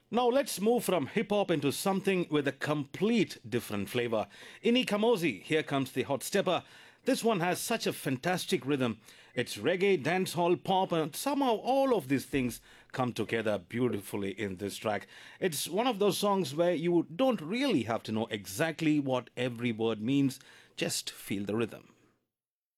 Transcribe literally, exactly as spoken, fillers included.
Now let's move from hip hop into something with a complete different flavor. Ini Kamosi, here comes the hot stepper. This one has such a fantastic rhythm. It's reggae, dancehall, pop, and somehow all of these things come together beautifully in this track. It's one of those songs where you don't really have to know exactly what every word means, just feel the rhythm.